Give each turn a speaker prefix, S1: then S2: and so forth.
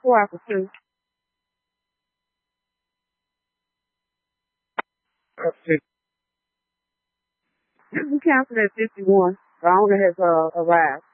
S1: 4 after 2. We counted at 51. The owner has arrived.